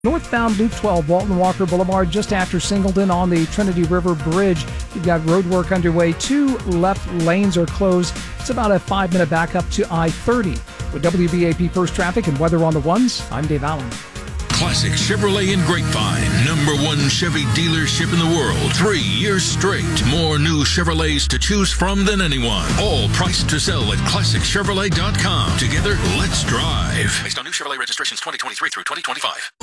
Northbound Loop 12, Walton Walker Boulevard, just after Singleton on the Trinity River Bridge. You've got road work underway. 2 left lanes are closed. It's about a 5-minute backup to I-30. With WBAP First Traffic and weather on the ones, I'm Dave Allen. Classic Chevrolet in Grapevine, #1 Chevy dealership in the world, 3 years straight. More new Chevrolets to choose from than anyone. All priced to sell at ClassicChevrolet.com. Together, let's drive. Based on new Chevrolet registrations 2023 through 2025.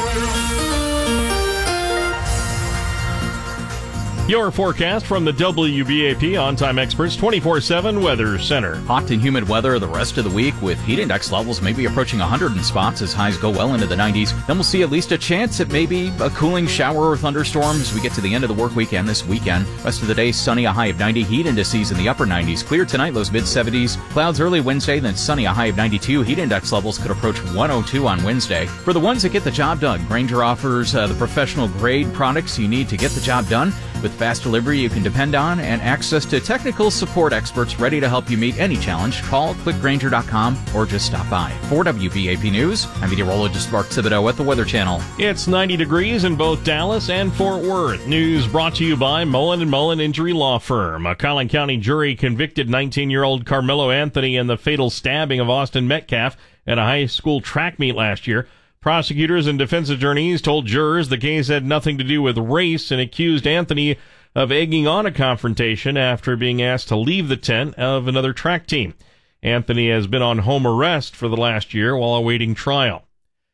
Your forecast from the WBAP On-Time Experts 24/7 Weather Center. Hot and humid weather the rest of the week with heat index levels maybe approaching 100 in spots as highs go well into the 90s. Then we'll see at least a chance at maybe a cooling shower or thunderstorm as we get to the end of the work weekend this weekend. Rest of the day, sunny, a high of 90. Heat indices in the upper 90s. Clear tonight, lows mid-70s. Clouds early Wednesday, then sunny, a high of 92. Heat index levels could approach 102 on Wednesday. For the ones that get the job done, Grainger offers the professional grade products you need to get the job done. With fast delivery you can depend on and access to technical support experts ready to help you meet any challenge, call clickgrainger.com or just stop by. For WBAP News, I'm meteorologist Mark Thibodeau at the Weather Channel. It's 90 degrees in both Dallas and Fort Worth. News brought to you by Mullen & Mullen Injury Law Firm. A Collin County jury convicted 19-year-old Carmelo Anthony in the fatal stabbing of Austin Metcalf at a high school track meet last year. Prosecutors and defense attorneys told jurors the case had nothing to do with race and accused Anthony of egging on a confrontation after being asked to leave the tent of another track team. Anthony has been on home arrest for the last year while awaiting trial.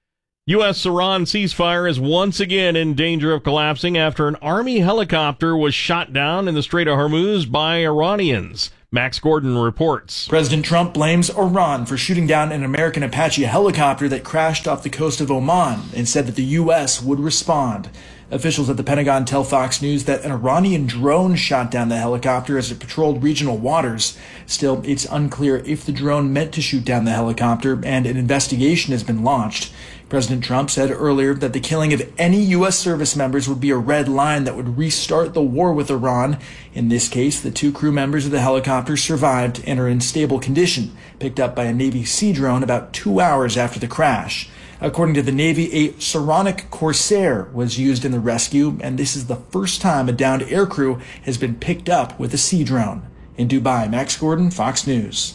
U.S.-Iran ceasefire is once again in danger of collapsing after an Army helicopter was shot down in the Strait of Hormuz by Iranians. Max Gordon reports. President Trump blames Iran for shooting down an American Apache helicopter that crashed off the coast of Oman and said that the U.S. would respond. Officials at the Pentagon tell Fox News that an Iranian drone shot down the helicopter as it patrolled regional waters. Still, it's unclear if the drone meant to shoot down the helicopter, and an investigation has been launched. President Trump said earlier that the killing of any U.S. service members would be a red line that would restart the war with Iran. In this case, the 2 crew members of the helicopter survived and are in stable condition, picked up by a Navy Sea drone about 2 hours after the crash. According to the Navy, a Saronic Corsair was used in the rescue, and this is the first time a downed aircrew has been picked up with a Sea drone. In Dubai, Max Gordon, Fox News.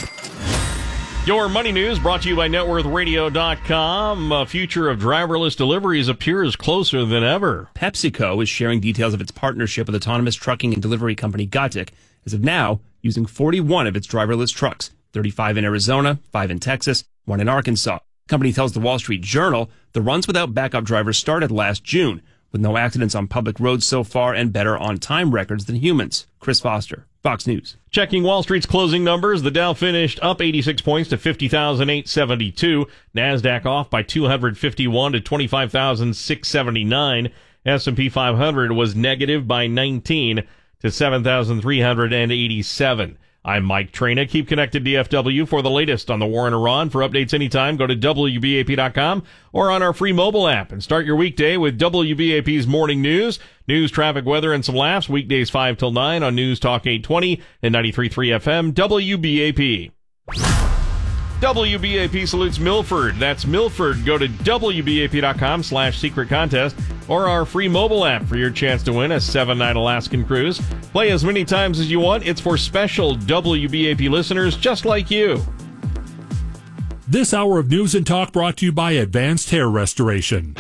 Your money news brought to you by NetworthRadio.com. A future of driverless deliveries appears closer than ever. PepsiCo is sharing details of its partnership with autonomous trucking and delivery company Gatik, as of now using 41 of its driverless trucks, 35 in Arizona, 5 in Texas, 1 in Arkansas. The company tells the Wall Street Journal the runs without backup drivers started last June, with no accidents on public roads so far and better on-time records than humans. Chris Foster, Fox News. Checking Wall Street's closing numbers, the Dow finished up 86 points to 50,872. NASDAQ off by 251 to 25,679. S&P 500 was negative by 19 to 7,387. I'm Mike Traina. Keep connected DFW for the latest on the war in Iran. For updates anytime, go to WBAP.com or on our free mobile app and start your weekday with WBAP's morning news, traffic, weather, and some laughs. Weekdays 5 till 9 on News Talk 820 and 93.3 FM WBAP. WBAP salutes Milford. That's Milford. Go to WBAP.com/secret contest or our free mobile app for your chance to win a 7-night Alaskan cruise. Play as many times as you want. It's for special WBAP listeners just like you. This hour of news and talk brought to you by Advanced Hair Restoration.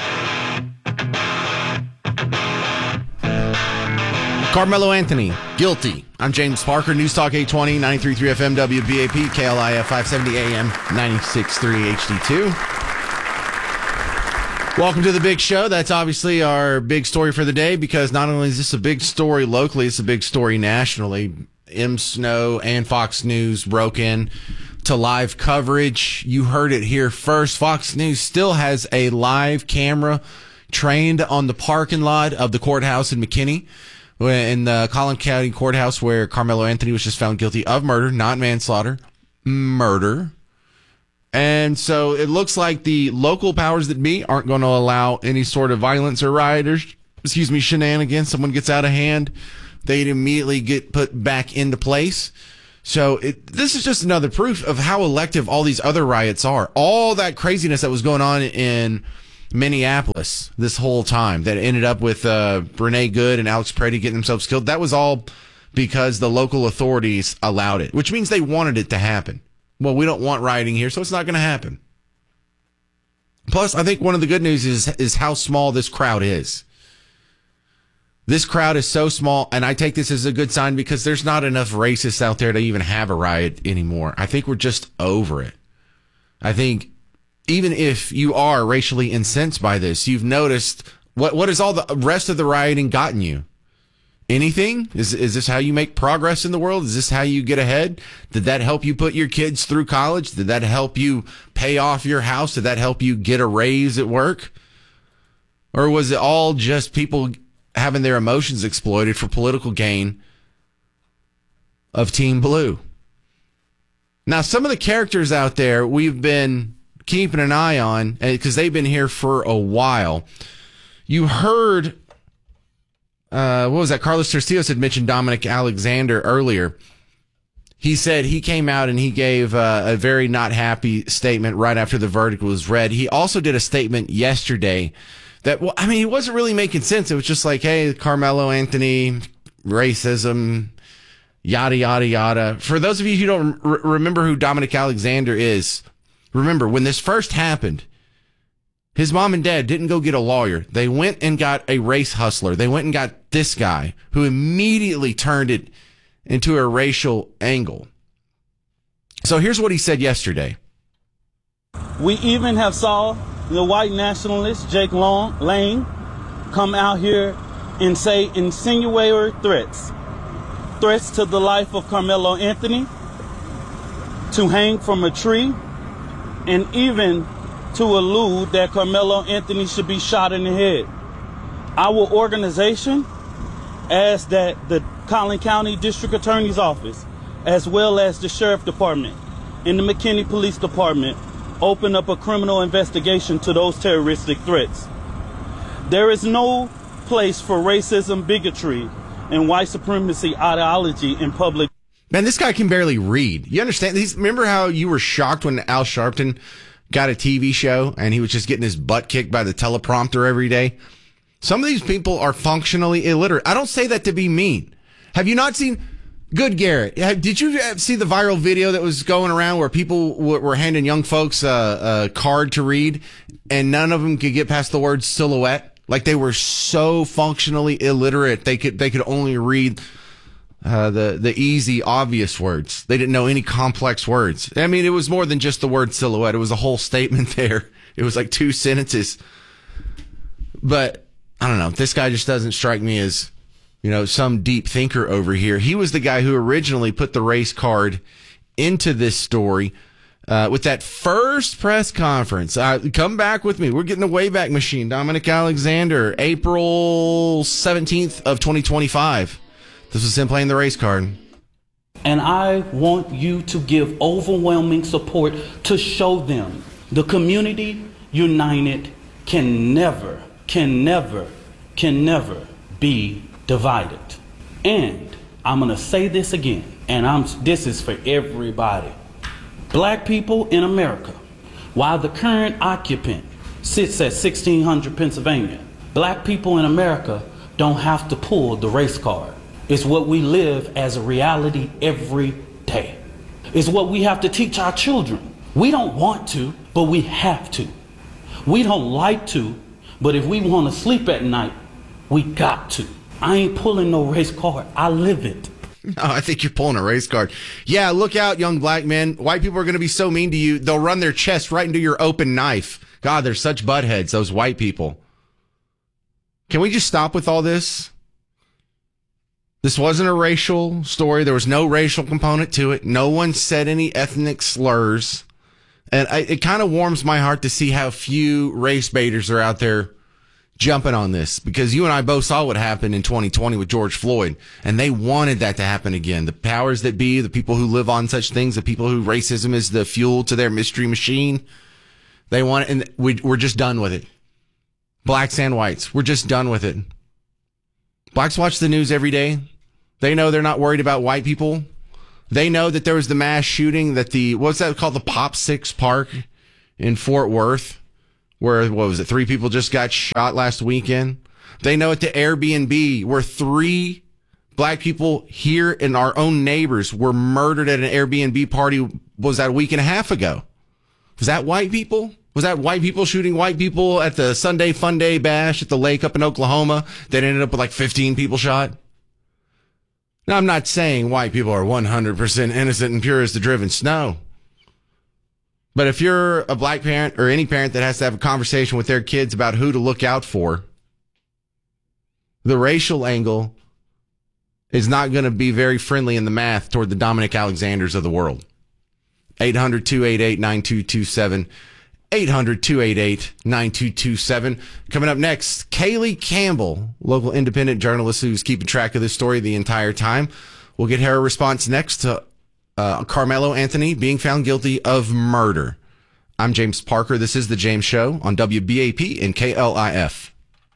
Carmelo Anthony, guilty. I'm James Parker, News Talk 820, 93.3 FM, WBAP, KLIF 570 AM, 96.3 HD2. Welcome to the big show. That's obviously our big story for the day, because not only is this a big story locally, it's a big story nationally. M. Snow and Fox News broke in to live coverage. You heard it here first. Fox News still has a live camera trained on the parking lot of the courthouse in McKinney, in the Collin County Courthouse, where Carmelo Anthony was just found guilty of murder, not manslaughter, murder. And so it looks like the local powers that be aren't going to allow any sort of violence or shenanigans. Someone gets out of hand, they'd immediately get put back into place. So this is just another proof of how elective all these other riots are. All that craziness that was going on in Minneapolis this whole time that ended up with Renee Good and Alex Prady getting themselves killed. That was all because the local authorities allowed it, which means they wanted it to happen. Well, we don't want rioting here, so it's not going to happen. Plus, I think one of the good news is how small this crowd is. This crowd is so small, and I take this as a good sign because there's not enough racists out there to even have a riot anymore. I think we're just over it. I think even if you are racially incensed by this, you've noticed what has all the rest of the rioting gotten you? Anything? Is this how you make progress in the world? Is this how you get ahead? Did that help you put your kids through college? Did that help you pay off your house? Did that help you get a raise at work? Or was it all just people having their emotions exploited for political gain of Team Blue? Now, some of the characters out there we've been keeping an eye on because they've been here for a while. You heard, what was that? Carlos Tercios had mentioned Dominic Alexander earlier. He said he came out and he gave a very not happy statement right after the verdict was read. He also did a statement yesterday that, well, I mean, he wasn't really making sense. It was just like, hey, Carmelo Anthony, racism, yada, yada, yada. For those of you who don't remember who Dominic Alexander is, remember, when this first happened, his mom and dad didn't go get a lawyer. They went and got a race hustler. They went and got this guy who immediately turned it into a racial angle. So here's what he said yesterday. We even have saw the white nationalist Jake Lane come out here and say insinuatory threats to the life of Carmelo Anthony, to hang from a tree, and even to allude that Carmelo Anthony should be shot in the head. Our organization asked that the Collin County District Attorney's Office, as well as the Sheriff Department and the McKinney Police Department, open up a criminal investigation to those terroristic threats. There is no place for racism, bigotry, and white supremacy ideology in public. Man, this guy can barely read. You understand? Remember how you were shocked when Al Sharpton got a TV show and he was just getting his butt kicked by the teleprompter every day? Some of these people are functionally illiterate. I don't say that to be mean. Have you not seen... Good Garrett, did you see the viral video that was going around where people were handing young folks a card to read and none of them could get past the word silhouette? Like they were so functionally illiterate they could only read the easy, obvious words. They didn't know any complex words. I mean, it was more than just the word silhouette. It was a whole statement there. It was like 2 sentences. But I don't know. This guy just doesn't strike me as, some deep thinker over here. He was the guy who originally put the race card into this story with that first press conference. Come back with me. We're getting the Wayback Machine. Dominic Alexander, April 17th of 2025. This was him playing the race card. And I want you to give overwhelming support to show them the community united can never be divided. And I'm going to say this again, and this is for everybody. Black people in America, while the current occupant sits at 1600 Pennsylvania, black people in America don't have to pull the race card. It's what we live as a reality every day. It's what we have to teach our children. We don't want to, but we have to. We don't like to, but if we want to sleep at night, we got to. I ain't pulling no race card. I live it. No, I think you're pulling a race card. Yeah, look out, young black men. White people are going to be so mean to you, they'll run their chest right into your open knife. God, they're such buttheads, those white people. Can we just stop with all this? This wasn't a racial story. There was no racial component to it. No one said any ethnic slurs. And it kind of warms my heart to see how few race baiters are out there jumping on this, because you and I both saw what happened in 2020 with George Floyd, and they wanted that to happen again. The powers that be, the people who live on such things, the people who racism is the fuel to their mystery machine, they want it, and we're just done with it. Blacks and whites, we're just done with it. Blacks watch the news every day. They know they're not worried about white people. They know that there was the mass shooting that what's that called? The Pop Six Park in Fort Worth, where, 3 people just got shot last weekend. They know at the Airbnb where 3 black people here in our own neighbors were murdered at an Airbnb party. Was that a week and a half ago? Was that white people? Was that white people shooting white people at the Sunday Fun Day Bash at the lake up in Oklahoma that ended up with like 15 people shot? Now, I'm not saying white people are 100% innocent and pure as the driven snow. But if you're a black parent or any parent that has to have a conversation with their kids about who to look out for, the racial angle is not going to be very friendly in the math toward the Dominic Alexanders of the world. 800-288-9227. 800-288-9227. Coming up next, Kaylee Campbell, local independent journalist who's keeping track of this story the entire time. We'll get her response next to Carmelo Anthony being found guilty of murder. I'm James Parker. This is The James Show on WBAP and KLIF.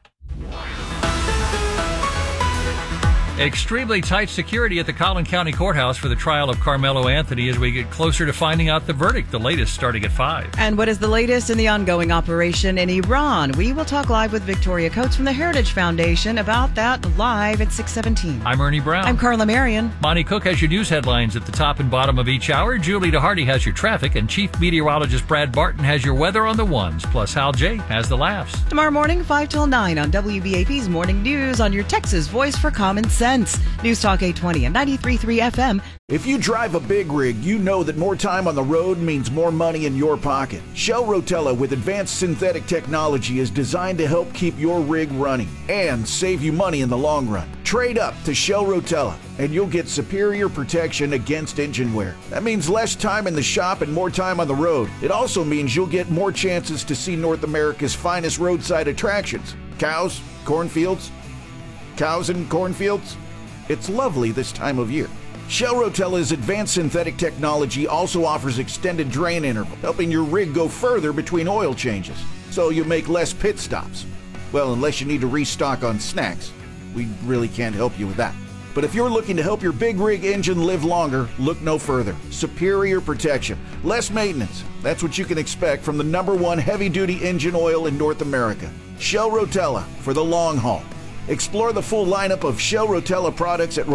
Extremely tight security at the Collin County Courthouse for the trial of Carmelo Anthony as we get closer to finding out the verdict, the latest starting at 5. And what is the latest in the ongoing operation in Iran? We will talk live with Victoria Coates from the Heritage Foundation about that live at 6:17. I'm Ernie Brown. I'm Carla Marion. Monty Cook has your news headlines at the top and bottom of each hour. Julie DeHardy has your traffic, and Chief Meteorologist Brad Barton has your weather on the ones. Plus, Hal J has the laughs. Tomorrow morning, 5 till 9 on WBAP's Morning News on your Texas Voice for Common Sense. News Talk 820 and 93.3 FM. If you drive a big rig, you know that more time on the road means more money in your pocket. Shell Rotella with advanced synthetic technology is designed to help keep your rig running and save you money in the long run. Trade up to Shell Rotella and you'll get superior protection against engine wear. That means less time in the shop and more time on the road. It also means you'll get more chances to see North America's finest roadside attractions. Cows, cornfields, cows and cornfields. It's lovely this time of year. Shell Rotella's advanced synthetic technology also offers extended drain interval, helping your rig go further between oil changes, so you make less pit stops. Well, unless you need to restock on snacks. We really can't help you with that. But if you're looking to help your big rig engine live longer, look no further. Superior protection, less maintenance. That's what you can expect from the #1 heavy-duty engine oil in North America. Shell Rotella for the long haul. Explore the full lineup of Shell Rotella products at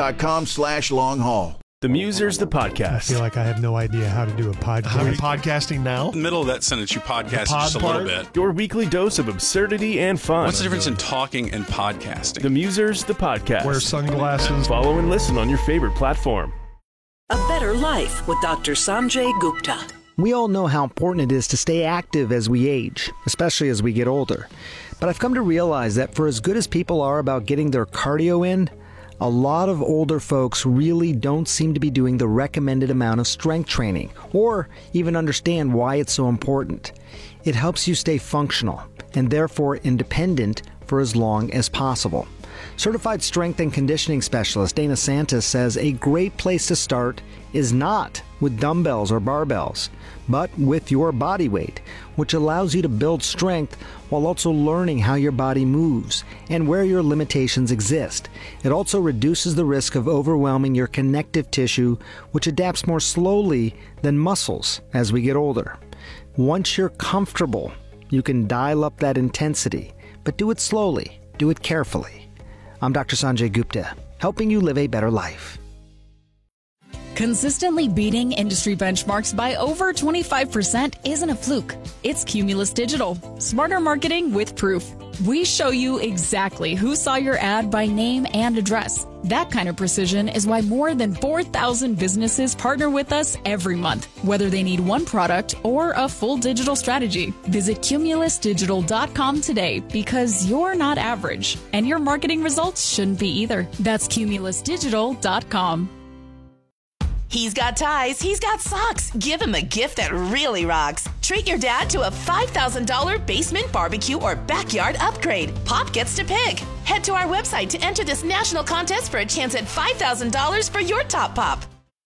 rotella.com/long-haul. The Musers, the podcast. I feel like I have no idea how to do a podcast. How are you podcasting now? In the middle of that sentence, you podcast just a little bit. Your weekly dose of absurdity and fun. What's the difference in talking and podcasting? The Musers, the podcast. Wear sunglasses. Follow and listen on your favorite platform. A Better Life with Dr. Sanjay Gupta. We all know how important it is to stay active as we age, especially as we get older. But I've come to realize that for as good as people are about getting their cardio in, a lot of older folks really don't seem to be doing the recommended amount of strength training, or even understand why it's so important. It helps you stay functional, and therefore independent for as long as possible. Certified strength and conditioning specialist Dana Santis says a great place to start is not with dumbbells or barbells, but with your body weight, which allows you to build strength while also learning how your body moves and where your limitations exist. It also reduces the risk of overwhelming your connective tissue, which adapts more slowly than muscles as we get older. Once you're comfortable, you can dial up that intensity, but do it slowly, do it carefully. I'm Dr. Sanjay Gupta, helping you live a better life. Consistently beating industry benchmarks by over 25% isn't a fluke. It's Cumulus Digital. Smarter marketing with proof. We show you exactly who saw your ad by name and address. That kind of precision is why more than 4,000 businesses partner with us every month, whether they need one product or a full digital strategy. Visit cumulusdigital.com today because you're not average, and your marketing results shouldn't be either. That's cumulusdigital.com. He's got ties, he's got socks. Give him a gift that really rocks. Treat your dad to a $5,000 basement barbecue or backyard upgrade. Pop gets to pick. Head to our website to enter this national contest for a chance at $5,000 for your top pop.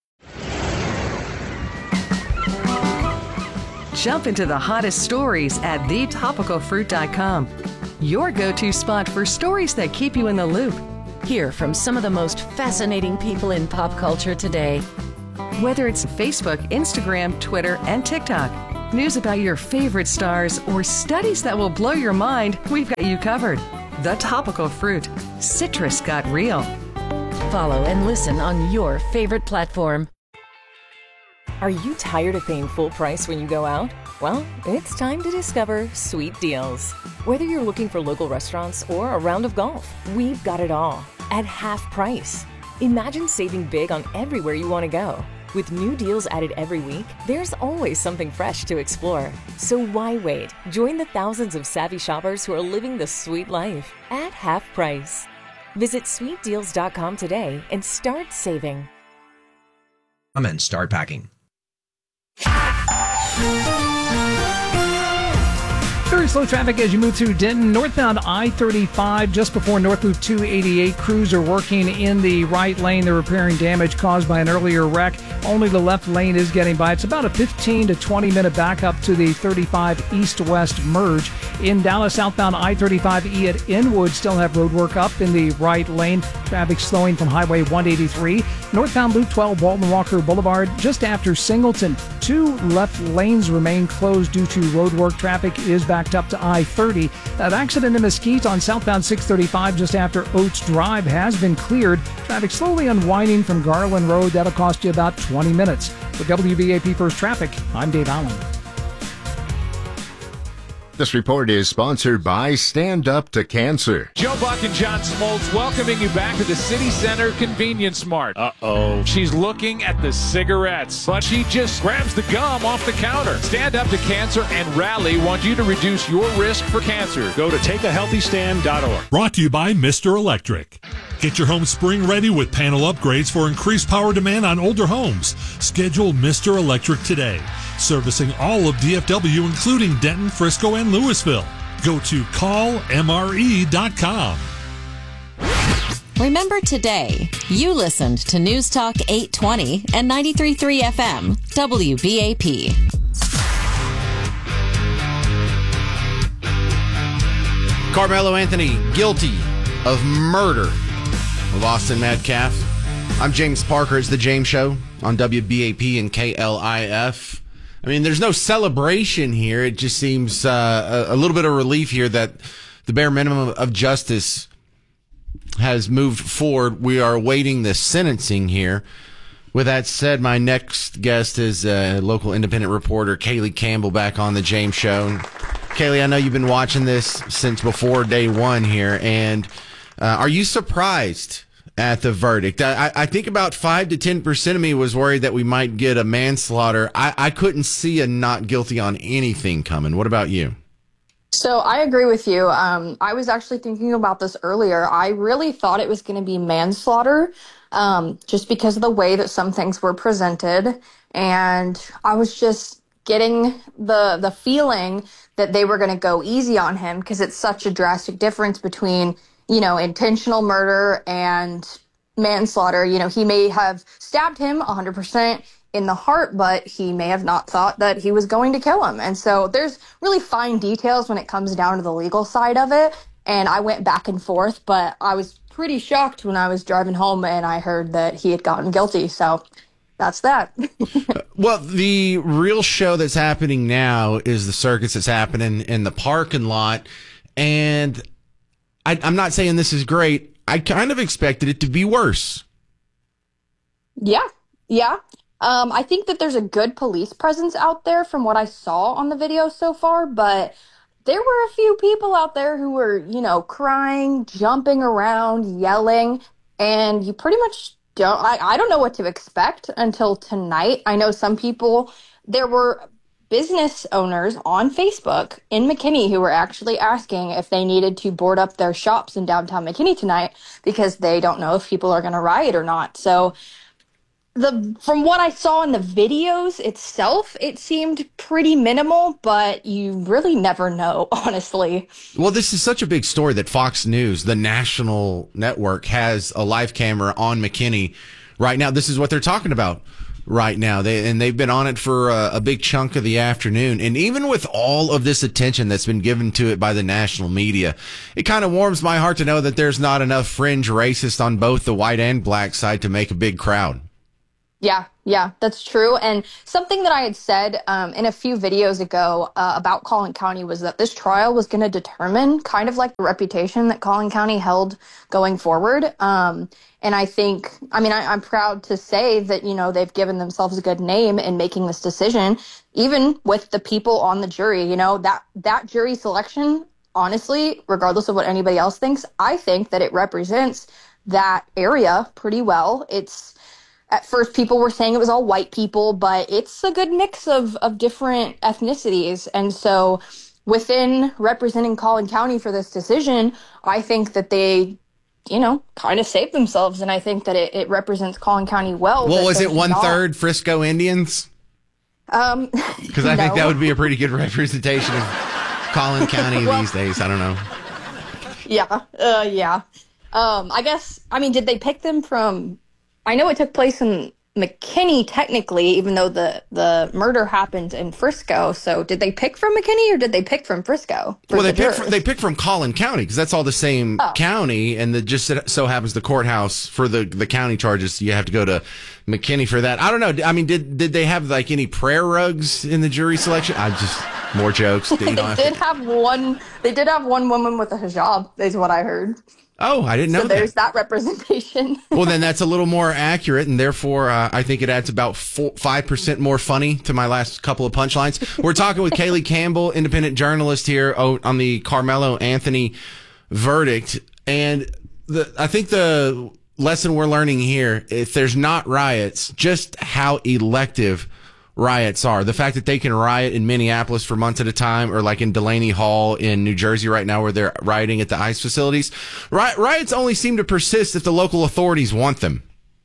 Jump into the hottest stories at thetopicalfruit.com. Your go-to spot for stories that keep you in the loop. Hear from some of the most fascinating people in pop culture today. Whether it's Facebook, Instagram, Twitter, and TikTok, News about your favorite stars or studies that will blow your mind, we've got you covered. The Topical Fruit. Citrus got real. Follow and listen on your favorite platform. Are you tired of paying full price when you go out? Well, it's time to discover Sweet Deals. Whether you're looking for local restaurants or a round of golf, we've got it all at half price. Imagine saving big on everywhere you want to go. With new deals added every week, there's always something fresh to explore. So why wait? Join the thousands of savvy shoppers who are living the sweet life at half price. Visit sweetdeals.com today and start saving. Come and start packing. Very slow traffic as you move through Denton. Northbound I-35 just before North Loop 288. Crews are working in the right lane. They're repairing damage caused by an earlier wreck. Only the left lane is getting by. It's about a 15 to 20 minute backup to the 35 east-west merge. In Dallas, southbound I-35E at Inwood still have road work up in the right lane. Traffic slowing from Highway 183. Northbound Loop 12, Walton Walker Boulevard, just after Singleton. 2 left lanes remain closed due to road work. Traffic is backed up to I-30. That accident in Mesquite on southbound 635 just after Oates Drive has been cleared. Traffic slowly unwinding from Garland Road. That'll cost you about 20 minutes. For WBAP First Traffic, I'm Dave Allen. This report is sponsored by Stand Up to Cancer. Joe Buck and John Smoltz welcoming you back to the City Center Convenience Mart. Uh-oh. She's looking at the cigarettes, but she just grabs the gum off the counter. Stand Up to Cancer and Rally want you to reduce your risk for cancer. Go to takeahealthystand.org. Brought to you by Mr. Electric. Get your home spring ready with panel upgrades for increased power demand on older homes. Schedule Mr. Electric today. Servicing all of DFW, including Denton, Frisco, and Louisville. Go to callmre.com. Remember today, you listened to News Talk 820 and 93.3 FM, WBAP. Carmelo Anthony, guilty of murder of Austin Metcalf. I'm James Parker. It's The James Show on WBAP and KLIF. I mean, there's no celebration here. It just seems a little bit of relief here that the bare minimum of justice has moved forward. We are awaiting the sentencing here. With that said, my next guest is local independent reporter Kaylee Campbell back on The James Show. Kaylee, I know you've been watching this since before day one here, and are you surprised at the verdict? I think about 5 to 10% of me was worried that we might get a manslaughter. I couldn't see a not guilty on anything coming. What about you? So I agree with you. I was actually thinking about this earlier. I really thought it was going to be manslaughter, just because of the way that some things were presented. And I was just getting the feeling that they were going to go easy on him because it's such a drastic difference between, you know, intentional murder and manslaughter. You know, he may have stabbed him 100% in the heart, but he may have not thought that he was going to kill him. And so there's really fine details when it comes down to the legal side of it. And I went back and forth, but I was pretty shocked when I was driving home and I heard that he had gotten guilty. So that's that. Well, the real show that's happening now is the circus that's happening in the parking lot. And I'm not saying this is great. I kind of expected it to be worse. Yeah. I think that there's a good police presence out there from what I saw on the video so far, but there were a few people out there who were, you know, crying, jumping around, yelling, and you pretty much I don't know what to expect until tonight. I know some people, there were business owners on Facebook in McKinney who were actually asking if they needed to board up their shops in downtown McKinney tonight because they don't know if people are going to riot or not. So from what I saw in the videos itself, it seemed pretty minimal, but you really never know, honestly. Well, this is such a big story that Fox News, the national network, has a live camera on McKinney right now. This is what they're talking about right now. They've been on it for a big chunk of the afternoon. And even with all of this attention that's been given to it by the national media, it kind of warms my heart to know that there's not enough fringe racists on both the white and black side to make a big crowd. Yeah, that's true. And something that I had said in a few videos ago about Collin County was that this trial was going to determine kind of like the reputation that Collin County held going forward. And I think, I'm proud to say that, they've given themselves a good name in making this decision, even with the people on the jury. That jury selection, honestly, regardless of what anybody else thinks, I think that it represents that area pretty well. At first, people were saying it was all white people, but it's a good mix of different ethnicities. And so within representing Collin County for this decision, I think that they, kind of saved themselves. And I think that it represents Collin County well. Well, was it 1/3 Frisco Indians? Because I think that would be a pretty good representation of Collin County these days. I don't know. Yeah. I guess, did they pick them from... I know it took place in McKinney, technically, even though the murder happened in Frisco. So did they pick from McKinney or did they pick from Frisco? Well, they picked from Collin County because that's all the same county, and it just so happens the courthouse for the county charges, you have to go to McKinney for that. I don't know. Did they have like any prayer rugs in the jury selection? More jokes. They did have one woman with a hijab, is what I heard. Oh, I didn't know that. So there's that representation. Well, then that's a little more accurate, and therefore I think it adds about 5% more funny to my last couple of punchlines. We're talking with Kaylee Campbell, independent journalist here on the Carmelo Anthony verdict. And I think the lesson we're learning here, if there's not riots, just how elective riots are. The fact that they can riot in Minneapolis for months at a time, or like in Delaney Hall in New Jersey right now where they're rioting at the ICE facilities. Riots only seem to persist if the local authorities want them.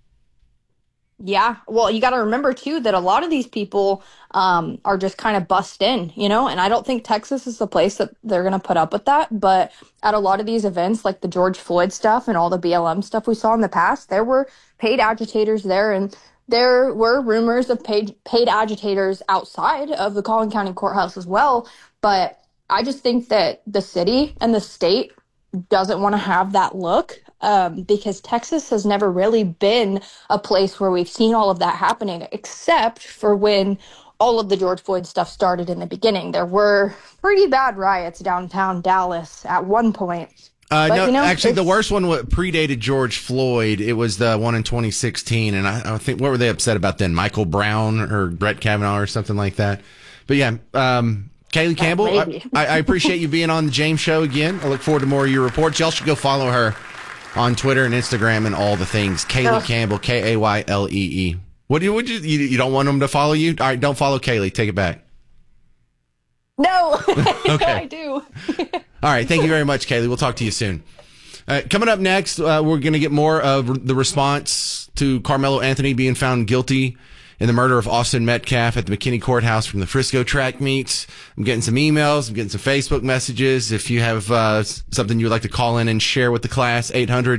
Yeah. Well, you got to remember, too, that a lot of these people are just kind of bussed in, and I don't think Texas is the place that they're going to put up with that. But at a lot of these events, like the George Floyd stuff and all the BLM stuff we saw in the past, there were paid agitators there, and there were rumors of paid agitators outside of the Collin County Courthouse as well. But I just think that the city and the state doesn't want to have that look because Texas has never really been a place where we've seen all of that happening, except for when all of the George Floyd stuff started in the beginning. There were pretty bad riots downtown Dallas at one point. Actually, the worst one predated George Floyd. It was the one in 2016, and I think, what were they upset about then? Michael Brown or Brett Kavanaugh or something like that. But yeah, Kaylee Campbell, I appreciate you being on the James Show again. I look forward to more of your reports. Y'all should go follow her on Twitter and Instagram and all the things. Kaylee Campbell, Kaylee. What do you don't want them to follow you? All right, don't follow Kaylee. Take it back. No, okay. I do. All right. Thank you very much, Kaylee. We'll talk to you soon. Coming up next, we're going to get more of the response to Carmelo Anthony being found guilty in the murder of Austin Metcalf at the McKinney Courthouse from the Frisco track meets. I'm getting some emails. I'm getting some Facebook messages. If you have something you would like to call in and share with the class,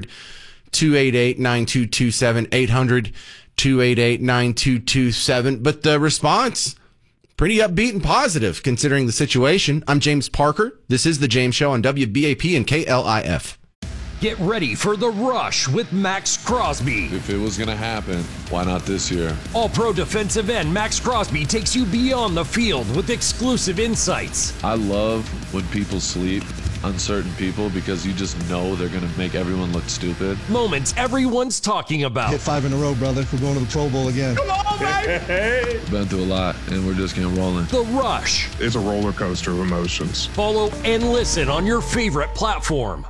800-288-9227, 800-288-9227. But the response, pretty upbeat and positive considering the situation. I'm James Parker. This is The James Show on WBAP and KLIF. Get ready for The Rush with Max Crosby. If it was going to happen, why not this year? All-Pro defensive end Max Crosby takes you beyond the field with exclusive insights. I love when people sleep on certain people because you just know they're going to make everyone look stupid. Moments everyone's talking about. Hit 5 in a row, brother. We're going to the Pro Bowl again. Come on, baby! Been through a lot, and we're just getting rolling. The Rush. It's a roller coaster of emotions. Follow and listen on your favorite platform.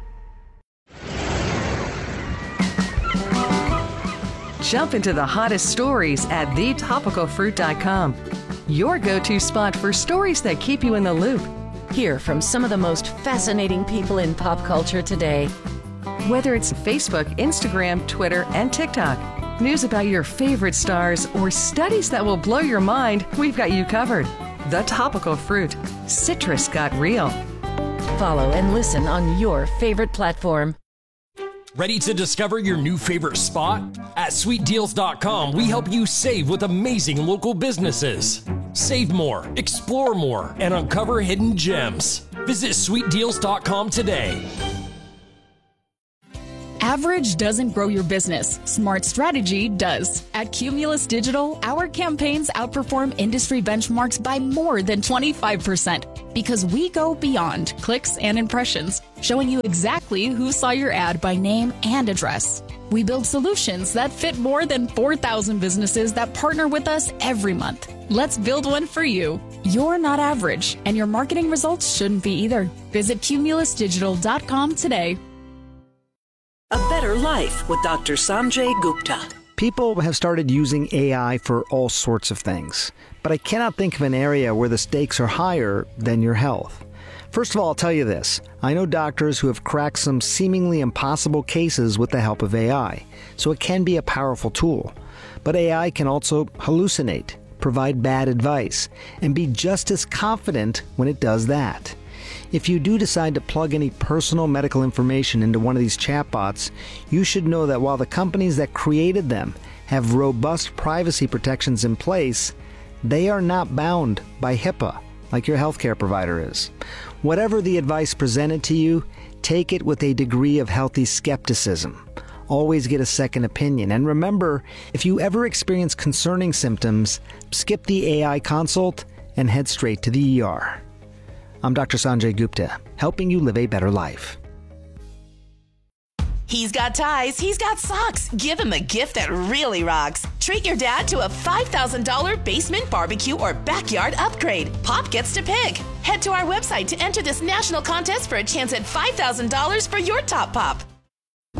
Jump into the hottest stories at thetopicalfruit.com. Your go-to spot for stories that keep you in the loop. Hear from some of the most fascinating people in pop culture today. Whether it's Facebook, Instagram, Twitter, and TikTok, news about your favorite stars, or studies that will blow your mind, we've got you covered. The Topical Fruit. Citrus got real. Follow and listen on your favorite platform. Ready to discover your new favorite spot? At sweetdeals.com, we help you save with amazing local businesses. Save more, explore more, and uncover hidden gems. Visit sweetdeals.com today. Average doesn't grow your business. Smart strategy does. At Cumulus Digital, our campaigns outperform industry benchmarks by more than 25% because we go beyond clicks and impressions, showing you exactly who saw your ad by name and address. We build solutions that fit more than 4,000 businesses that partner with us every month. Let's build one for you. You're not average, and your marketing results shouldn't be either. Visit cumulusdigital.com today. A Better Life with Dr. Sanjay Gupta. People have started using AI for all sorts of things, but I cannot think of an area where the stakes are higher than your health. First of all, I'll tell you this. I know doctors who have cracked some seemingly impossible cases with the help of AI, so it can be a powerful tool. But AI can also hallucinate, provide bad advice, and be just as confident when it does that. If you do decide to plug any personal medical information into one of these chatbots, you should know that while the companies that created them have robust privacy protections in place, they are not bound by HIPAA like your healthcare provider is. Whatever the advice presented to you, take it with a degree of healthy skepticism. Always get a second opinion. And remember, if you ever experience concerning symptoms, skip the AI consult and head straight to the ER. I'm Dr. Sanjay Gupta, helping you live a better life. He's got ties, he's got socks. Give him a gift that really rocks. Treat your dad to a $5,000 basement barbecue or backyard upgrade. Pop gets to pick. Head to our website to enter this national contest for a chance at $5,000 for your top pop.